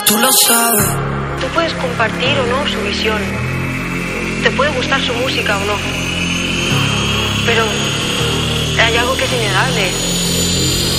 tú lo sabes. Tú puedes compartir o no su visión. Te puede gustar su música o no. Pero hay algo que es innegable.